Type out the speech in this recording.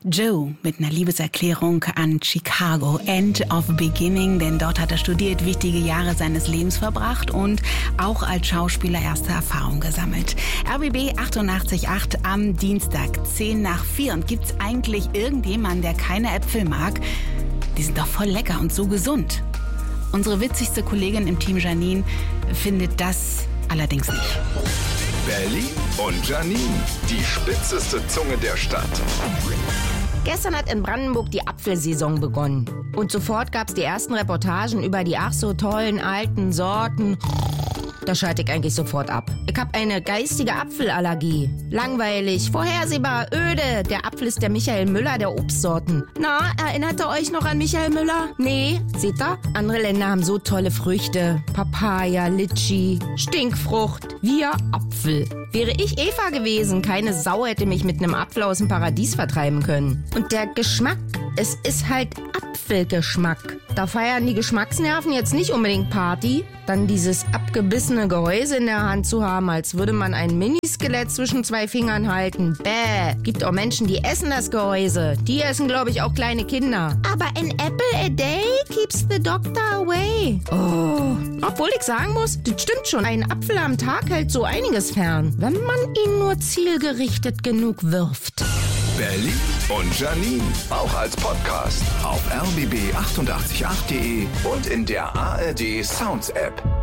Joe mit einer Liebeserklärung an Chicago, End of Beginning, denn dort hat er studiert, wichtige Jahre seines Lebens verbracht und auch als Schauspieler erste Erfahrungen gesammelt. RBB 88.8 am Dienstag, 3:10. Und gibt's eigentlich irgendjemanden, der keine Äpfel mag? Die sind doch voll lecker und so gesund. Unsere witzigste Kollegin im Team Janine findet das allerdings nicht. Belly und Janine, die spitzeste Zunge der Stadt. Gestern hat in Brandenburg die Apfelsaison begonnen. Und sofort gab es die ersten Reportagen über die ach so tollen alten Sorten. Da schalte ich eigentlich sofort ab. Ich habe eine geistige Apfelallergie. Langweilig, vorhersehbar, öde. Der Apfel ist der Michael Müller der Obstsorten. Na, erinnert ihr euch noch an Michael Müller? Nee, seht ihr? Andere Länder haben so tolle Früchte. Papaya, Litschi, Stinkfrucht. Wir Apfel. Wäre ich Eva gewesen, keine Sau hätte mich mit einem Apfel aus dem Paradies vertreiben können. Und der Geschmack, es ist halt Apfelgeschmack. Da feiern die Geschmacksnerven jetzt nicht unbedingt Party. Dann dieses abgebissene Gehäuse in der Hand zu haben, als würde man ein Miniskelett zwischen zwei Fingern halten. Bäh. Gibt auch Menschen, die essen das Gehäuse. Die essen, glaube ich, auch kleine Kinder. Aber an apple a day keeps the doctor away. Oh. Obwohl ich sagen muss, das stimmt schon. Ein Apfel am Tag hält so einiges fern, wenn man ihn nur zielgerichtet genug wirft. Belly und Janine, auch als Podcast auf rbb888.de und in der ARD Sounds App.